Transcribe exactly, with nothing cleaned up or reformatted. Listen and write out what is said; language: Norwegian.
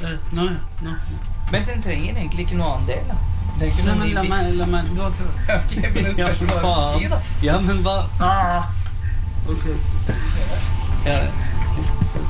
Nå, nå. Men den trenger egentlig ikke noe annen del, da. Nei, men la meg, la meg, du har ikke... Ok, men det spørs hva du si, da. Ja, men hva... Ah. Ok. Ja,